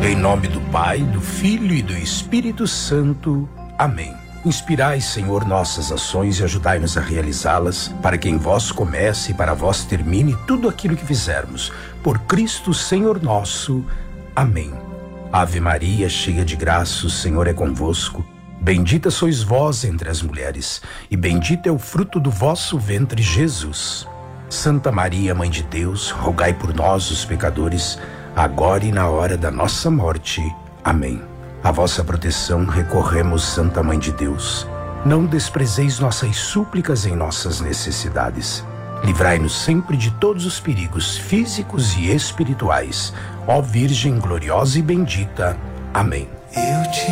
Em nome do Pai, do Filho e do Espírito Santo. Amém. Inspirai, Senhor, nossas ações e ajudai-nos a realizá-las, para que em vós comece e para vós termine tudo aquilo que fizermos. Por Cristo, Senhor nosso. Amém. Ave Maria, cheia de graça, o Senhor é convosco. Bendita sois vós entre as mulheres, e bendito é o fruto do vosso ventre, Jesus. Santa Maria, Mãe de Deus, rogai por nós, os pecadores, agora e na hora da nossa morte. Amém. A vossa proteção recorremos, Santa Mãe de Deus. Não desprezeis nossas súplicas em nossas necessidades. Livrai-nos sempre de todos os perigos físicos e espirituais. Ó Virgem gloriosa e bendita. Amém. Eu te